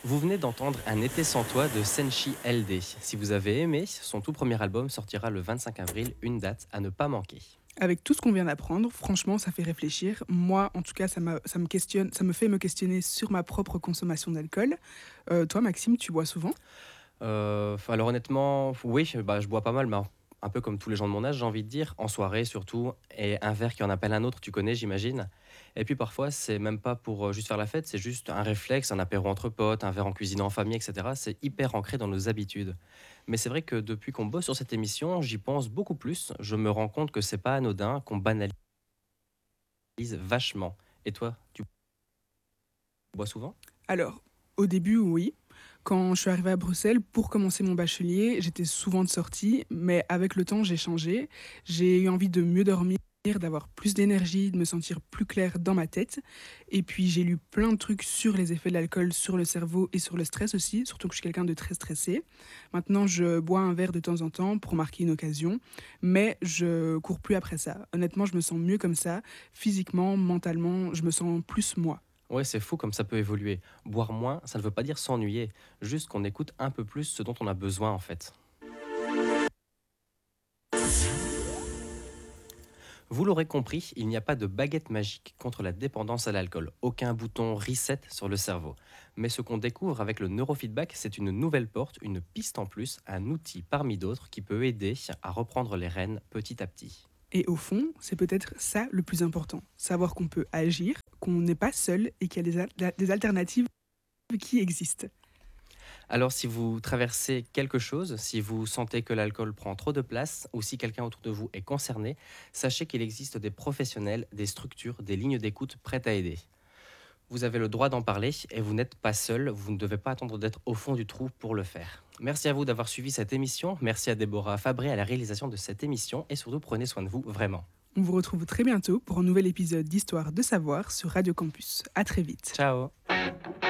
Vous venez d'entendre Un été sans toi de Senshi LD. Si vous avez aimé, son tout premier album sortira le 25 avril, une date à ne pas manquer. Avec tout ce qu'on vient d'apprendre, franchement, ça fait réfléchir. Moi, en tout cas, ça me questionne, ça me fait me questionner sur ma propre consommation d'alcool. Toi, Maxime, tu bois souvent? Alors honnêtement, oui, bah, je bois pas mal, mais un peu comme tous les gens de mon âge, j'ai envie de dire, en soirée surtout, et un verre qui en appelle un autre, tu connais, j'imagine. Et puis parfois, c'est même pas pour juste faire la fête, c'est juste un réflexe, un apéro entre potes, un verre en cuisine en famille, etc. C'est hyper ancré dans nos habitudes. Mais c'est vrai que depuis qu'on bosse sur cette émission, j'y pense beaucoup plus. Je me rends compte que c'est pas anodin, qu'on banalise vachement. Et toi, tu bois souvent? Alors, au début, oui. Quand je suis arrivée à Bruxelles pour commencer mon bachelier, j'étais souvent de sortie, mais avec le temps, j'ai changé. J'ai eu envie de mieux dormir, d'avoir plus d'énergie, de me sentir plus claire dans ma tête. Et puis, j'ai lu plein de trucs sur les effets de l'alcool sur le cerveau et sur le stress aussi, surtout que je suis quelqu'un de très stressé. Maintenant, je bois un verre de temps en temps pour marquer une occasion, mais je cours plus après ça. Honnêtement, je me sens mieux comme ça, physiquement, mentalement, je me sens plus moi. Ouais, c'est fou comme ça peut évoluer. Boire moins, ça ne veut pas dire s'ennuyer, juste qu'on écoute un peu plus ce dont on a besoin en fait. Vous l'aurez compris, il n'y a pas de baguette magique contre la dépendance à l'alcool, aucun bouton reset sur le cerveau. Mais ce qu'on découvre avec le neurofeedback, c'est une nouvelle porte, une piste en plus, un outil parmi d'autres qui peut aider à reprendre les rênes petit à petit. Et au fond, c'est peut-être ça le plus important. Savoir qu'on peut agir, qu'on n'est pas seul et qu'il y a des alternatives qui existent. Alors si vous traversez quelque chose, si vous sentez que l'alcool prend trop de place ou si quelqu'un autour de vous est concerné, sachez qu'il existe des professionnels, des structures, des lignes d'écoute prêtes à aider. Vous avez le droit d'en parler et vous n'êtes pas seul, vous ne devez pas attendre d'être au fond du trou pour le faire. Merci à vous d'avoir suivi cette émission, merci à Déborah Fabré à la réalisation de cette émission et surtout prenez soin de vous vraiment. On vous retrouve très bientôt pour un nouvel épisode d'Histoire de savoir sur Radio Campus. À très vite. Ciao.